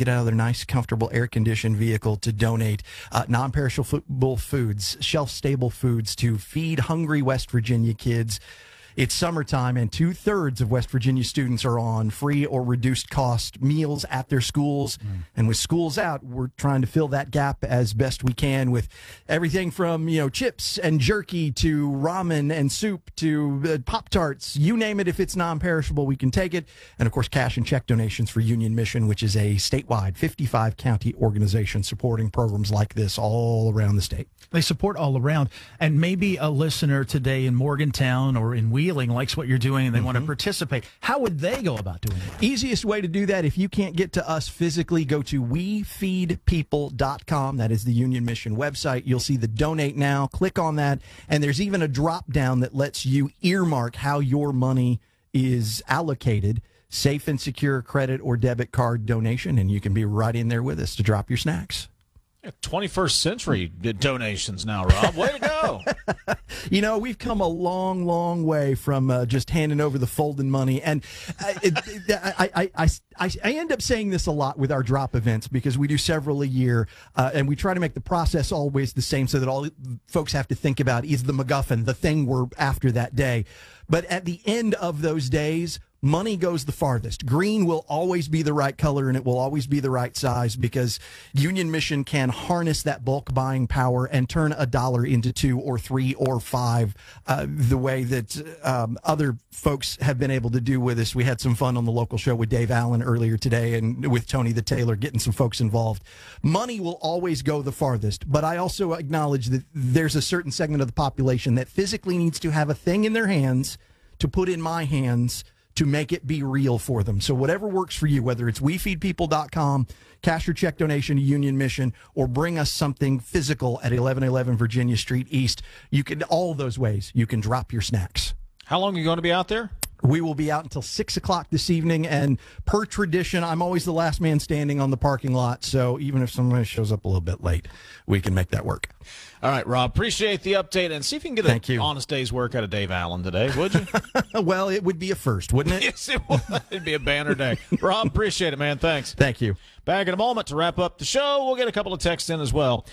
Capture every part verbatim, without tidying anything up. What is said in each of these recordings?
get out of their nice, comfortable, air-conditioned vehicle to donate uh, non-perishable foods, shelf-stable foods to feed hungry West Virginia kids. It's summertime, and two-thirds of West Virginia students are on free or reduced cost meals at their schools. Mm. And with schools out, we're trying to fill that gap as best we can with everything from, you know, chips and jerky to ramen and soup to uh, Pop-Tarts. You name it, if it's non-perishable, we can take it. And, of course, cash and check donations for Union Mission, which is a statewide fifty-five county organization supporting programs like this all around the state. They support all around. And maybe a listener today in Morgantown or in Wheeling likes what you're doing and they mm-hmm. want to participate. How would they go about doing it? Easiest way to do that, if you can't get to us physically, go to we feed people dot com. That is the Union Mission website. You'll see the donate now. Click on that. And there's even a drop down that lets you earmark how your money is allocated. Safe and secure credit or debit card donation. And you can be right in there with us to drop your snacks. twenty-first century donations now, Rob. Way to go. You know, we've come a long, long way from uh, just handing over the folding money. And uh, it, it, I, I, I, I, I end up saying this a lot with our drop events because we do several a year, uh, and we try to make the process always the same so that all folks have to think about is the MacGuffin, the thing we're after that day. But at the end of those days, money goes the farthest. Green will always be the right color, and it will always be the right size because Union Mission can harness that bulk buying power and turn a dollar into two or three or five uh, the way that um, other folks have been able to do with us. We had some fun on the local show with Dave Allen earlier today and with Tony the Tailor, getting some folks involved. Money will always go the farthest, but I also acknowledge that there's a certain segment of the population that physically needs to have a thing in their hands to put in my hands to make it be real for them. So whatever works for you, whether it's we feed people dot com, cash or check donation to Union Mission, or bring us something physical at eleven eleven Virginia Street East, you can, all those ways, you can drop your snacks. How long are you going to be out there? We will be out until six o'clock this evening, and per tradition, I'm always the last man standing on the parking lot, so even if somebody shows up a little bit late, we can make that work. All right, Rob, appreciate the update, and see if you can get Thank an you. honest day's work out of Dave Allen today, would you? Well, it would be a first, wouldn't it? Yes, it would. It'd be a banner day. Rob, appreciate it, man. Thanks. Thank you. Back in a moment to wrap up the show. We'll get a couple of texts in as well.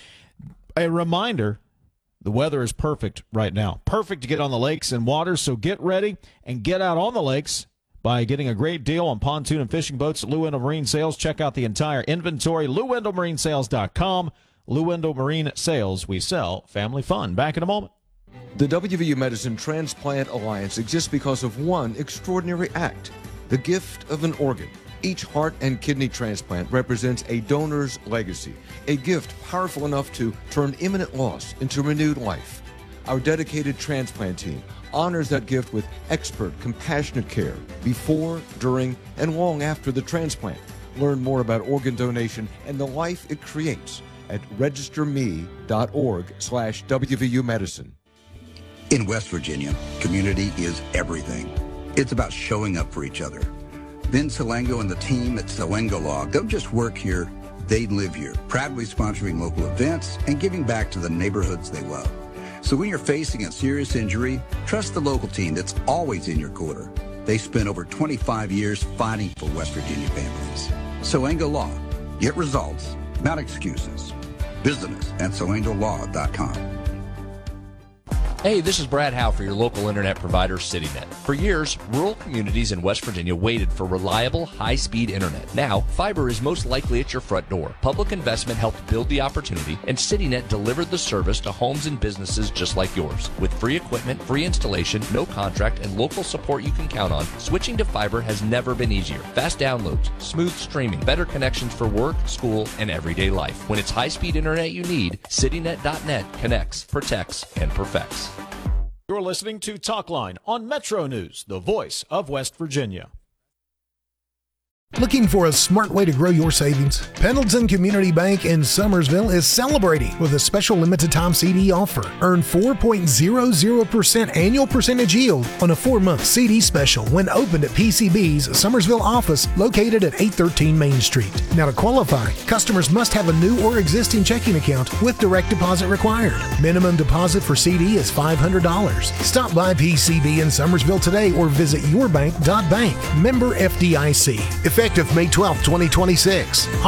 A reminder, the weather is perfect right now. Perfect to get on the lakes and waters, so get ready and get out on the lakes by getting a great deal on pontoon and fishing boats at Lou Wendell Marine Sales. Check out the entire inventory, lou wendell marine sales dot com. Lou Wendell Marine Sales, we sell family fun. Back in a moment. The W V U Medicine Transplant Alliance exists because of one extraordinary act, the gift of an organ. Each heart and kidney transplant represents a donor's legacy, a gift powerful enough to turn imminent loss into renewed life. Our dedicated transplant team honors that gift with expert, compassionate care before, during, and long after the transplant. Learn more about organ donation and the life it creates at register me dot org slash W V U Medicine. In West Virginia, community is everything. It's about showing up for each other. Vin Salengo and the team at Salengo Law don't just work here, they live here, proudly sponsoring local events and giving back to the neighborhoods they love. So when you're facing a serious injury, trust the local team that's always in your corner. They spent over twenty-five years fighting for West Virginia families. Salengo Law. Get results, not excuses. Visit us at salengo law dot com. Hey, this is Brad Howe for your local internet provider, CityNet. For years, rural communities in West Virginia waited for reliable, high-speed internet. Now, fiber is most likely at your front door. Public investment helped build the opportunity, and CityNet delivered the service to homes and businesses just like yours. With free equipment, free installation, no contract, and local support you can count on, switching to fiber has never been easier. Fast downloads, smooth streaming, better connections for work, school, and everyday life. When it's high-speed internet you need, citynet dot net connects, protects, and perfects. You're listening to Talkline on Metro News, the voice of West Virginia. Looking for a smart way to grow your savings? Pendleton Community Bank in Summersville is celebrating with a special limited-time C D offer. Earn four point zero zero percent annual percentage yield on a four-month C D special when opened at P C B's Summersville office located at eight thirteen Main Street. Now, to qualify, customers must have a new or existing checking account with direct deposit required. Minimum deposit for C D is five hundred dollars. Stop by P C B in Summersville today or visit your bank dot bank. Member F D I C. Effective May twelfth, twenty twenty-six.